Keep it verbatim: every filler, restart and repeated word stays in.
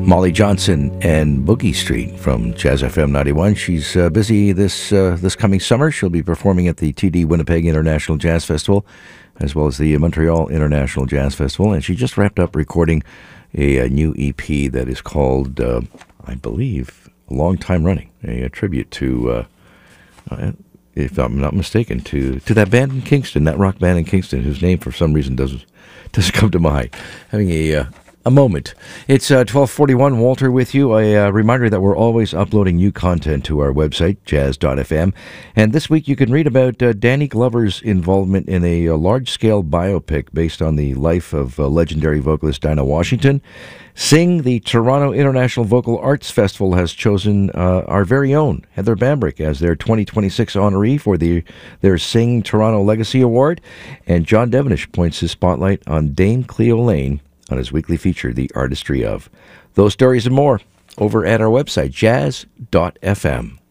Molly Johnson and Boogie Street from Jazz F M ninety-one. She's uh, busy this uh, this coming summer. She'll be performing at the T D Winnipeg International Jazz Festival, as well as the Montreal International Jazz Festival. And she just wrapped up recording a, a new E P that is called, uh, I believe, a long time running, a, a tribute to, uh, uh, if I'm not mistaken, to, to that band in Kingston, that rock band in Kingston, whose name for some reason doesn't doesn't come to mind. Having a uh, A moment. It's uh, twelve forty-one, Walter with you. A uh, reminder that we're always uploading new content to our website, jazz dot f m. And this week you can read about uh, Danny Glover's involvement in a, a large-scale biopic based on the life of uh, legendary vocalist Dinah Washington. Sing, the Toronto International Vocal Arts Festival, has chosen uh, our very own Heather Bambrick as their twenty twenty-six honoree for the their Sing Toronto Legacy Award. And John Devenish points his spotlight on Dame Cleo Lane on his weekly feature, The Artistry Of. Those stories and more over at our website, jazz dot f m.